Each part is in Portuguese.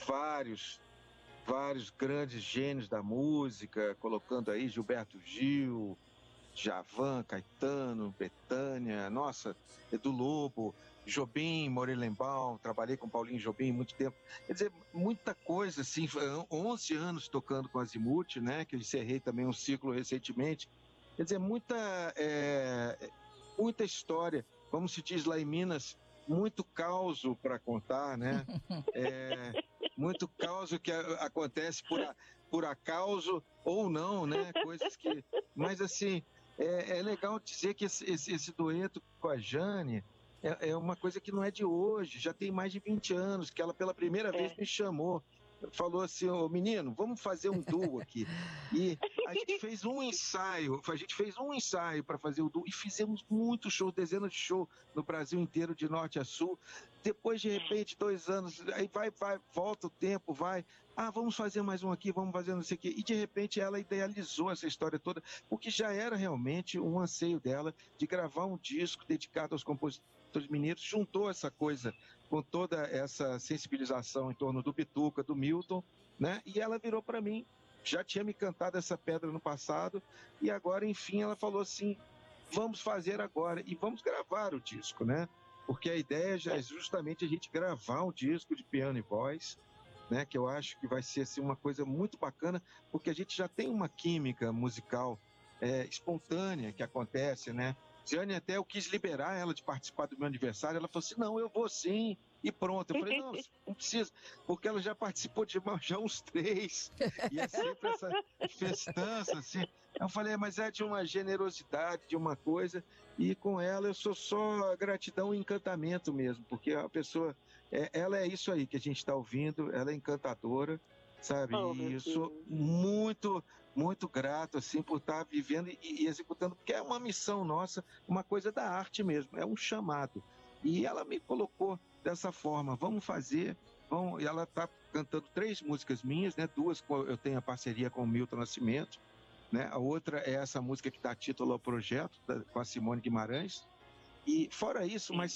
vários grandes gênios da música, colocando aí Gilberto Gil, Djavan, Caetano, Bethânia, nossa, Edu Lobo, Jobim, Morelenbaum, trabalhei com Paulinho Jobim muito tempo. Quer dizer, muita coisa, assim, 11 anos tocando com Azimuth, né, que eu encerrei também um ciclo recentemente. Quer dizer, muita história, como se diz lá em Minas, muito causo para contar, né? Muito causo que acontece por acaso ou não, né? Coisas que... Mas, assim, é legal dizer que esse dueto com a Jane é uma coisa que não é de hoje, já tem mais de 20 anos, que ela pela primeira vez me chamou, falou assim, ô menino, vamos fazer um duo aqui. E a gente fez um ensaio para fazer o duo e fizemos muitos shows, dezenas de shows no Brasil inteiro, de norte a sul. Depois, de repente, 2 anos, aí vai, volta o tempo, vamos fazer mais um aqui, vamos fazer não sei o quê. E de repente ela idealizou essa história toda, porque já era realmente um anseio dela de gravar um disco dedicado aos compositores mineiros, juntou essa coisa com toda essa sensibilização em torno do Bituca, do Milton, né? E ela virou para mim, já tinha me cantado essa pedra no passado, e agora, enfim, ela falou assim, vamos fazer agora, e vamos gravar o disco, né? Porque a ideia já é justamente a gente gravar um disco de piano e voz, né? Que eu acho que vai ser assim, uma coisa muito bacana, porque a gente já tem uma química musical espontânea que acontece, né? Jane, até eu quis liberar ela de participar do meu aniversário, ela falou assim, não, eu vou sim, e pronto. Eu falei, não precisa, porque ela já participou de já uns 3, e é sempre essa festança, assim. Eu falei, mas é de uma generosidade, de uma coisa, e com ela eu sou só gratidão e encantamento mesmo, porque a pessoa, ela é isso aí que a gente está ouvindo, ela é encantadora, sabe? E eu sou muito, muito grato, assim, por estar vivendo e executando, porque é uma missão nossa, uma coisa da arte mesmo, é um chamado. E ela me colocou dessa forma, vamos fazer, e ela está cantando 3 músicas minhas, né? 2 eu tenho a parceria com o Milton Nascimento, né? A outra é essa música que dá título ao projeto, com a Simone Guimarães. E fora isso, mas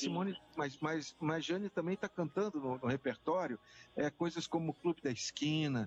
Jane também está cantando no repertório coisas como o Clube da Esquina,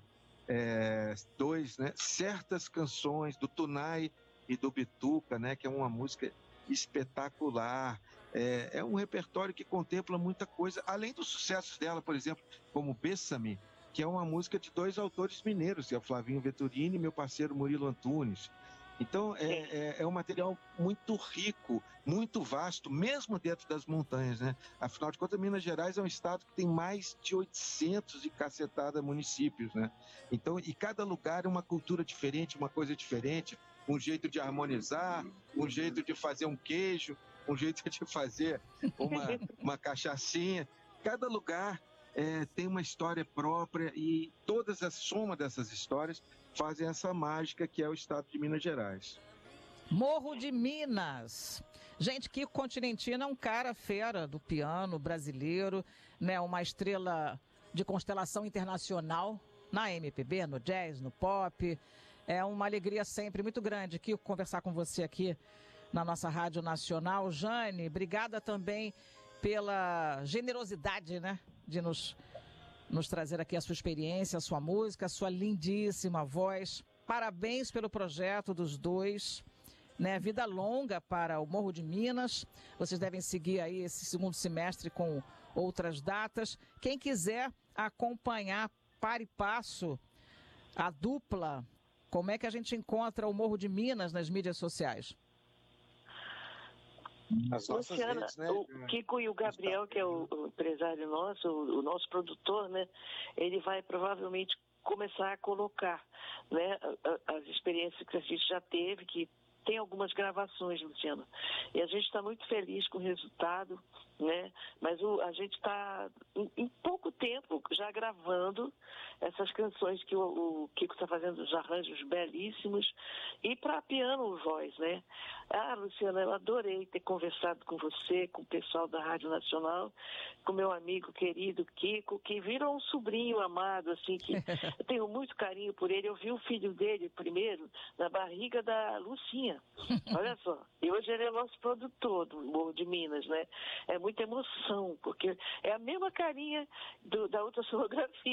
2, né? Certas canções do Tunai e do Bituca, né? Que é uma música espetacular. É um repertório que contempla muita coisa, além dos sucessos dela, por exemplo, como Bessame, que é uma música de 2 autores mineiros, que é o Flavinho Vetturini e meu parceiro Murilo Antunes. Então, é um material muito rico, muito vasto, mesmo dentro das montanhas, né? Afinal de contas, Minas Gerais é um estado que tem mais de 800 e cacetada municípios, né? Então, e cada lugar é uma cultura diferente, uma coisa diferente, um jeito de harmonizar, um jeito de fazer um queijo, um jeito de fazer uma cachaçinha. Cada lugar tem uma história própria e a soma dessas histórias fazem essa mágica que é o estado de Minas Gerais. Morro de Minas. Gente, Kiko Continentino é um cara fera do piano brasileiro, né? Uma estrela de constelação internacional na MPB, no jazz, no pop. É uma alegria sempre muito grande, Kiko, conversar com você aqui na nossa Rádio Nacional. Jane, obrigada também pela generosidade, né? De nos trazer aqui a sua experiência, a sua música, a sua lindíssima voz. Parabéns pelo projeto dos dois, né? Vida longa para o Morro de Minas. Vocês devem seguir aí esse segundo semestre com outras datas. Quem quiser acompanhar par e passo a dupla, como é que a gente encontra o Morro de Minas nas mídias sociais? Luciana, redes, né? O Kiko e o Gabriel, que é o empresário nosso, o nosso produtor, né? Ele vai provavelmente começar a colocar, né, as experiências que a gente já teve, que tem algumas gravações, Luciana. E a gente está muito feliz com o resultado, né? Mas a gente está, em pouco tempo, já gravando essas canções que o Kiko está fazendo, os arranjos belíssimos, e para piano voz, né? Luciana, eu adorei ter conversado com você, com o pessoal da Rádio Nacional, com meu amigo querido Kiko, que virou um sobrinho amado, assim, que eu tenho muito carinho por ele. Eu vi o filho dele primeiro na barriga da Lucinha. Olha só, e hoje ele é nosso produtor do Morro de Minas, né? É muita emoção, porque é a mesma carinha da ultrassonografia.